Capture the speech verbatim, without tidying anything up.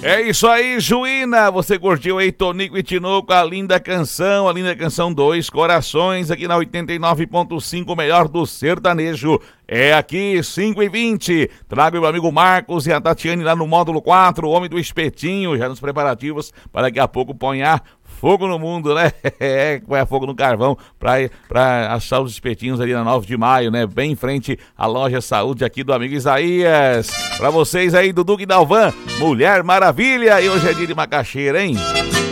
É isso aí, Juína, você curtiu aí Tonico e Tinoco, a linda canção, a linda canção Dois Corações, aqui na oitenta e nove ponto cinco, melhor do sertanejo. É aqui, cinco e vinte, trago o meu amigo Marcos e a Tatiane lá no módulo quatro, o homem do espetinho, já nos preparativos para daqui a pouco ponhar fogo no mundo, né? É, põe fogo no carvão pra, pra achar os espetinhos ali na nove de maio, né? Bem em frente à loja Saúde aqui do amigo Isaías. Pra vocês aí, Dudu e Dalvan, Mulher Maravilha, e hoje é dia de macaxeira, hein?